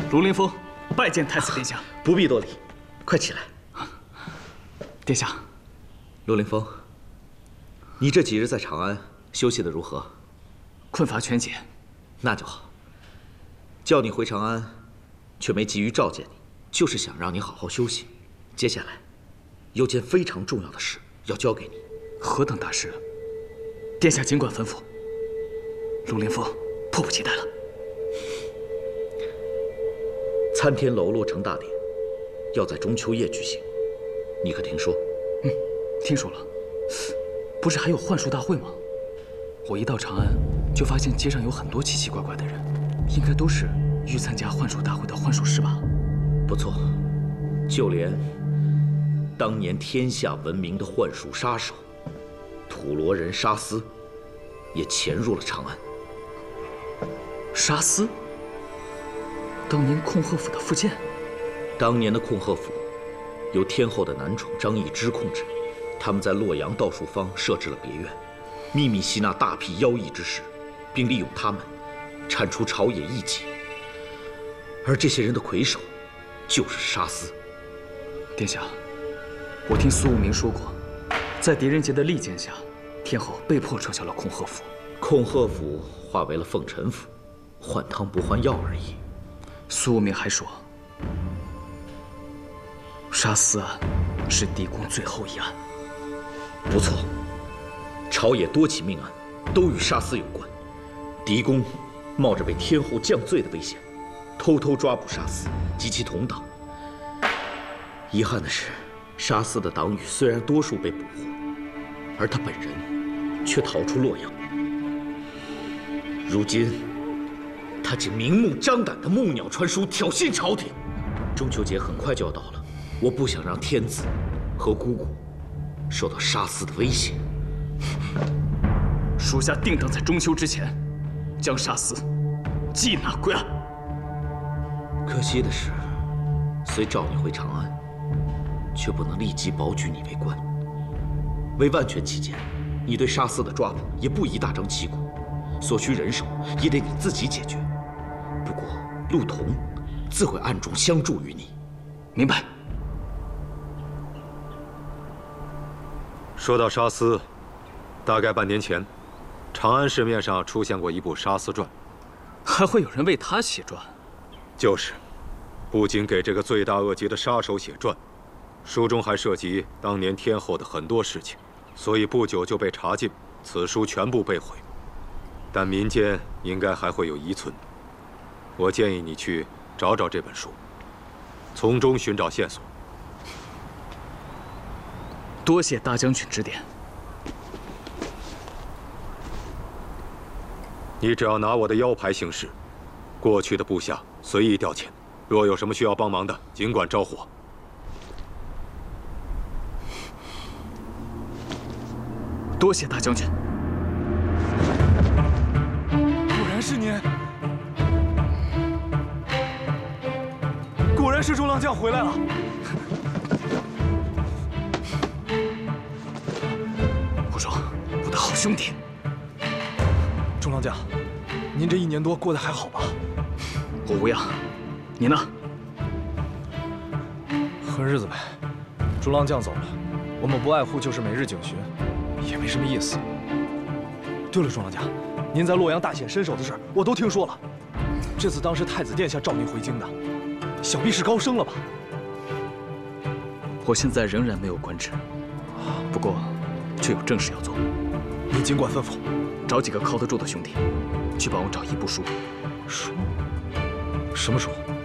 卢凌风拜见太子殿下。 不必多礼，快起来。 殿下， 卢凌风，你这几日在长安休息的如何？ 困乏全解。 那就好。叫你回长安，却没急于召见你，就是想让你好好休息。接下来，有件非常重要的事要交给你。 何等大事？殿下尽管吩咐。卢凌风迫不及待了。 参天楼落成大典，要在中秋夜举行，你可听说？ 听说了。不是还有幻术大会吗？我一到长安，就发现街上有很多奇奇怪怪的人，应该都是欲参加幻术大会的幻术师吧？ 不错，就连当年天下闻名的幻术杀手土罗人沙斯，也潜入了长安。 沙斯，当年控鹤府的副剑。 当年的控鹤府由天后的男宠张易之控制，他们在洛阳道术坊设置了别院，秘密吸纳大批妖异之士，并利用他们铲除朝野异己。而这些人的魁首就是沙斯。 殿下，我听苏无名说过，在狄仁杰的利剑下，天后被迫撤销了控鹤府。 控鹤府化为了凤臣府，换汤不换药而已。 苏无名还说，沙斯案是狄公最后一案。 不错，朝野多起命案都与沙斯有关。狄公冒着被天后降罪的危险，偷偷抓捕沙斯及其同党。遗憾的是，沙斯的党羽虽然多数被捕获，而他本人却逃出洛阳。如今，他竟明目张胆地木鸟传书，挑衅朝廷。中秋节很快就要到了，我不想让天子和姑姑受到沙斯的威胁。 属下定当在中秋之前，将沙斯缉拿归案。 可惜的是，虽召你回长安，却不能立即保举你为官。为万全起见，你对沙斯的抓捕也不宜大张旗鼓，所需人手也得你自己解决。不过陆童自会暗中相助于你。 明白。 说到沙斯，大概半年前，长安市面上出现过一部《沙斯传》， 还会有人为他写传？ 就是，不仅给这个罪大恶极的杀手写传，书中还涉及当年天后的很多事情，所以不久就被查禁，此书全部被毁。但民间应该还会有遗存，我建议你去找找这本书，从中寻找线索。 多谢大将军指点。 你只要拿我的腰牌行事，过去的部下随意调遣，若有什么需要帮忙的，尽管招呼我。 多谢大将军。 果然是您，果然是中郎将回来了。 我说，我的好兄弟。 中郎将，您这1年多过得还好吧？ 我无恙，你呢？ 混日子呗。中郎将走了，我们不外乎就是每日警巡，也没什么意思。对了，中郎将，您在洛阳大显身手的事我都听说了。这次当时太子殿下召您回京的，想必是高升了吧？ 我现在仍然没有官职，不过却有正事要做。 您尽管吩咐。 找几个靠得住的兄弟，去帮我找一部书。 书？什么书？